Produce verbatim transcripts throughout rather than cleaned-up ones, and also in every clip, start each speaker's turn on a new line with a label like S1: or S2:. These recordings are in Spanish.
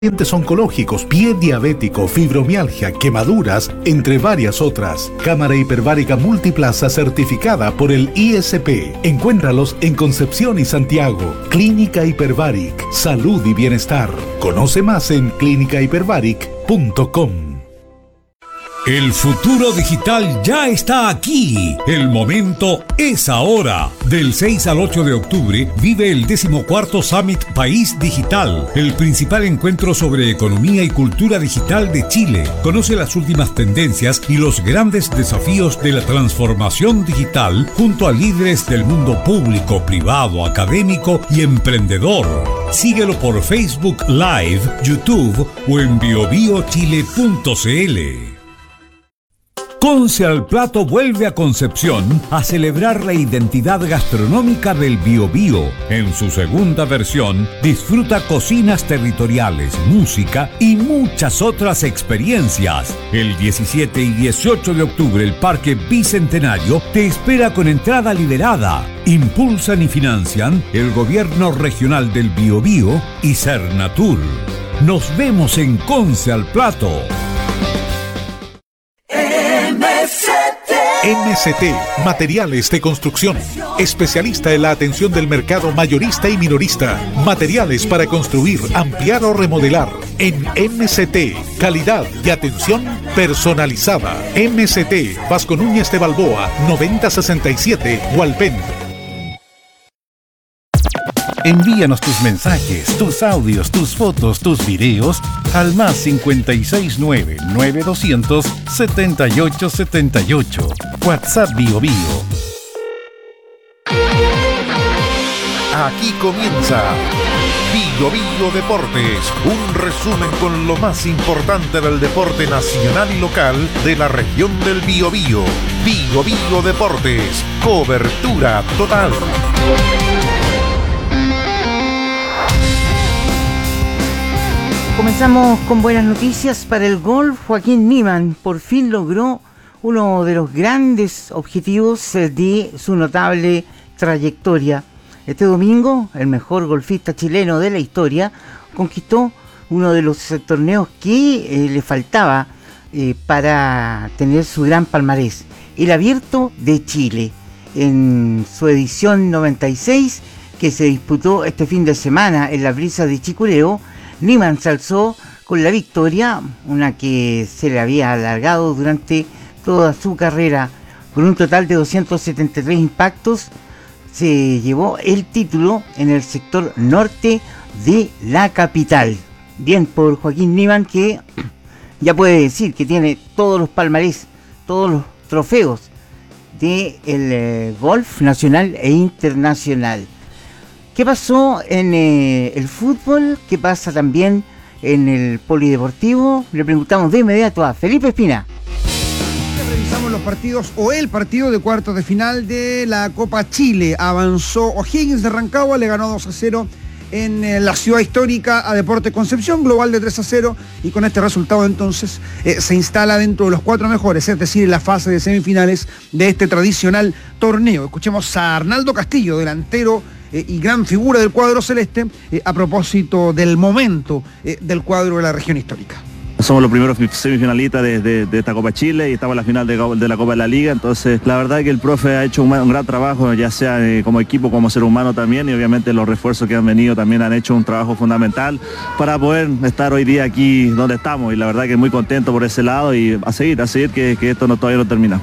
S1: Pacientes oncológicos, pie diabético, fibromialgia, quemaduras, entre varias otras. Cámara hiperbárica multiplaza certificada por el I S P. Encuéntralos en Concepción y Santiago. Clínica Hiperbaric. Salud y bienestar. Conoce más en clínica hiperbaric punto com.
S2: El futuro digital ya está aquí. El momento es ahora. Del seis al ocho de octubre vive el decimocuarto Summit País Digital, el principal encuentro sobre economía y cultura digital de Chile. Conoce las últimas tendencias y los grandes desafíos de la transformación digital junto a líderes del mundo público, privado, académico y emprendedor. Síguelo por Facebook Live, YouTube o en bio bio chile punto c l. Conce al Plato vuelve a Concepción a celebrar la identidad gastronómica del Biobío. En su segunda versión, disfruta cocinas territoriales, música y muchas otras experiencias. El diecisiete y dieciocho de octubre, el Parque Bicentenario te espera con entrada liberada. Impulsan y financian el Gobierno Regional del Biobío y Cernatur. Nos vemos en Conce al Plato.
S1: M S T, Materiales de Construcción. Especialista en la atención del mercado mayorista y minorista. Materiales para construir, ampliar o remodelar. En M S T, calidad y atención personalizada. M S T, Vasco Núñez de Balboa, noventa sesenta y siete, Hualpén.
S3: Envíanos tus mensajes, tus audios, tus fotos, tus videos al más cincuenta y seis nueve, nueve doscientos, setenta y ocho setenta y ocho. WhatsApp Bio Bio.
S4: Aquí comienza Bio Bio Deportes, un resumen con lo más importante del deporte nacional y local de la región del Biobío. Bio Bio Deportes, cobertura total.
S5: Comenzamos con buenas noticias para el golf. Joaquín Niemann por fin logró uno de los grandes objetivos de su notable trayectoria. Este domingo, el mejor golfista chileno de la historia conquistó uno de los torneos que eh, le faltaba eh, para tener su gran palmarés, el Abierto de Chile, en su edición noventa y seis, que se disputó este fin de semana en la brisa de Chicureo. Niemann se alzó con la victoria, una que se le había alargado durante toda su carrera. Con un total de doscientos setenta y tres impactos, se llevó el título en el sector norte de la capital. Bien por Joaquín Niemann, que ya puede decir que tiene todos los palmarés, todos los trofeos del eh, golf nacional e internacional. ¿Qué pasó en eh, el fútbol? ¿Qué pasa también en el polideportivo? Le preguntamos de inmediato a Felipe Espina.
S6: Revisamos los partidos o el partido de cuartos de final de la Copa Chile. Avanzó O'Higgins de Rancagua, le ganó dos a cero en eh, la ciudad histórica a Deportes Concepción, global de tres a cero, y con este resultado entonces eh, se instala dentro de los cuatro mejores, es decir, en la fase de semifinales de este tradicional torneo. Escuchemos a Arnaldo Castillo, delantero Eh, y gran figura del cuadro celeste, eh, a propósito del momento eh, del cuadro de la región histórica.
S7: Somos los primeros semifinalistas de, de, de esta Copa Chile y estamos en la final de, de la Copa de la Liga, entonces la verdad es que el profe ha hecho un, un gran trabajo, ya sea eh, como equipo, como ser humano también, y obviamente los refuerzos que han venido también han hecho un trabajo fundamental para poder estar hoy día aquí donde estamos, y la verdad que muy contento por ese lado, y a seguir, a seguir que, que esto no, todavía no termina.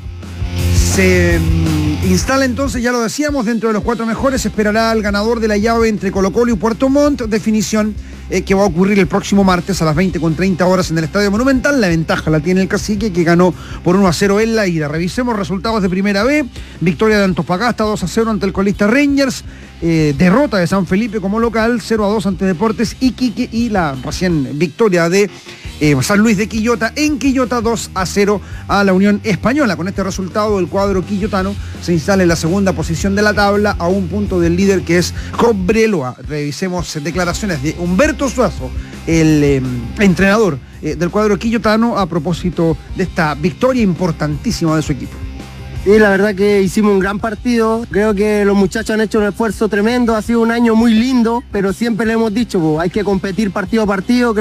S6: Se instala entonces, ya lo decíamos, dentro de los cuatro mejores. Esperará al ganador de la llave entre Colo-Colo y Puerto Montt, definición eh, que va a ocurrir el próximo martes a las veinte con treinta horas en el Estadio Monumental. La ventaja la tiene el Cacique, que ganó por uno a cero en la ida. Revisemos resultados de Primera B. Victoria de Antofagasta dos a cero ante el colista Rangers. Eh, derrota de San Felipe como local, cero a dos ante Deportes Iquique, y la recién victoria de eh, San Luis de Quillota en Quillota dos a cero a la Unión Española. Con este resultado, el cuadro quillotano se instala en la segunda posición de la tabla, a un punto del líder, que es Cobreloa. Revisemos declaraciones de Humberto Suazo, el eh, entrenador eh, del cuadro quillotano, a propósito de esta victoria importantísima de su equipo.
S8: Y la verdad que hicimos un gran partido, creo que los muchachos han hecho un esfuerzo tremendo, ha sido un año muy lindo, pero siempre le hemos dicho, pues, hay que competir partido a partido.